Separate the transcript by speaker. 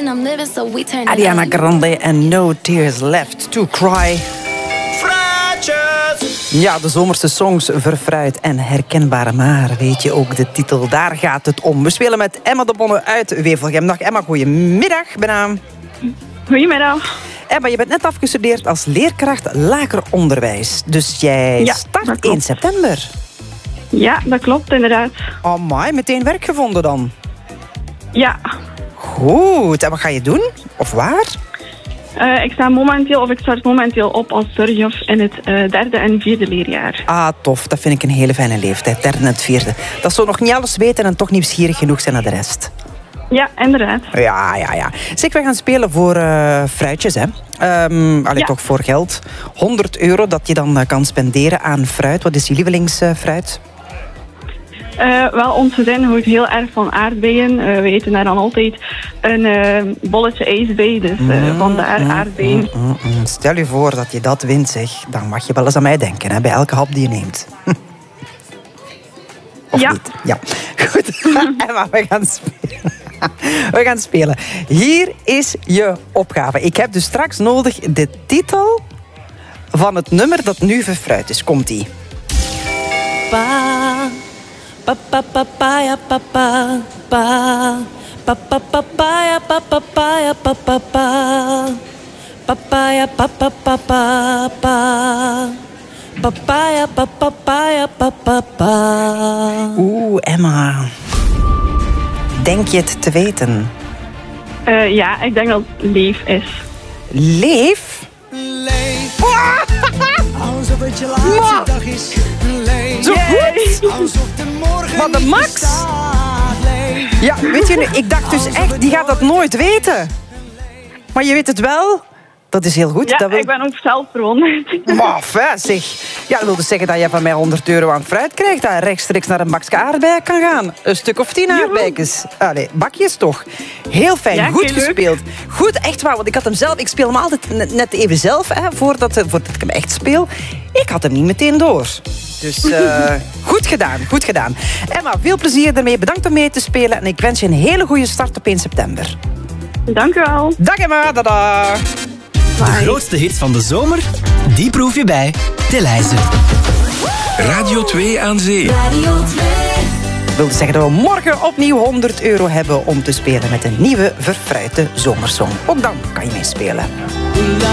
Speaker 1: and I'm living, so we turn it
Speaker 2: Ariana
Speaker 1: up.
Speaker 2: Grande en No Tears Left to Cry. Ja, de zomerse songs, verfruit en herkenbaar. Maar weet je ook de titel? Daar gaat het om. We spelen met Emma de Bonne uit Wevelgem. Dag Emma, goedemiddag. Bijna.
Speaker 3: Goedemiddag.
Speaker 2: Emma, je bent net afgestudeerd als leerkracht lager onderwijs. Dus jij start 1 september.
Speaker 3: Ja, dat klopt inderdaad.
Speaker 2: Amai, meteen werk gevonden dan?
Speaker 3: Ja.
Speaker 2: Goed, en wat ga je doen? Of waar?
Speaker 3: Ik start momenteel op als zorgjuf in het 3e en 4e leerjaar.
Speaker 2: Ah, tof. Dat vind ik een hele fijne leeftijd. 3e en 4e. Dat zou nog niet alles weten en toch nieuwsgierig genoeg zijn naar de rest.
Speaker 3: Ja, inderdaad.
Speaker 2: Ja. Zeg, we gaan spelen voor fruitjes, hè. Toch voor geld. €100 dat je dan kan spenderen aan fruit. Wat is je lievelingsfruit?
Speaker 3: Wel, ons gezin houdt heel erg van aardbeien. We eten daar dan altijd een bolletje ijs bij. Dus vandaar aardbeien.
Speaker 2: Stel je voor dat je dat wint, zeg. Dan mag je wel eens aan mij denken, hè, bij elke hap die je neemt. Of niet? Ja. Goed. Emma, we gaan spelen. We gaan spelen. Hier is je opgave. Ik heb dus straks nodig de titel van het nummer dat nu verfruit is. Komt-ie.
Speaker 1: Pa, pa, pa, pa, pa, ja, pa, pa, pa. Pa, pa, pa, pa, ja, pa, pa, pa, ja, pa, pa, pa. Papaya, pa, pa, pa, pa, pa. Papaya, pa, pa, pa, ja, pa, pa, pa.
Speaker 2: Oeh, Emma. Denk je het te weten?
Speaker 3: Ja, ik denk dat het Leef is.
Speaker 2: Leef?
Speaker 4: Leef. Alsof het je laatste dag is. Leef.
Speaker 2: Zo goed!
Speaker 4: Alsof de morgen
Speaker 2: Wat een
Speaker 4: niet
Speaker 2: max!
Speaker 4: bestaat. Leef.
Speaker 2: Ja, weet je nu, ik dacht dus echt, die gaat dat nooit weten. Maar je weet het wel. Dat is heel goed.
Speaker 3: Ja,
Speaker 2: dat wil...
Speaker 3: ik ben ook zelf verwonderd.
Speaker 2: Maf, hè, zeg. Ja, dat wil dus zeggen dat je van mij €100 aan fruit krijgt. Dat je rechtstreeks naar een bakje aardbeien kan gaan. Een stuk of 10 aardbeidjes. Allee, bakjes toch. Heel fijn,
Speaker 3: Ja,
Speaker 2: goed
Speaker 3: heel leuk.
Speaker 2: gespeeld. Goed, echt waar, want ik had hem zelf... Ik speel hem altijd net even zelf, hè, voordat ik hem echt speel. Ik had hem niet meteen door. Dus goed gedaan. Emma, veel plezier ermee. Bedankt om mee te spelen. En ik wens je een hele goede start op 1 september.
Speaker 3: Dank u wel.
Speaker 2: Dag Emma, dada.
Speaker 5: De grootste hits van de zomer, die proef je bij Telijze.
Speaker 6: Radio 2 aan Zee.
Speaker 1: Radio 2.
Speaker 2: Dat wil zeggen dat we morgen opnieuw €100 hebben om te spelen met een nieuwe verfruite zomersong. Ook dan kan je meespelen.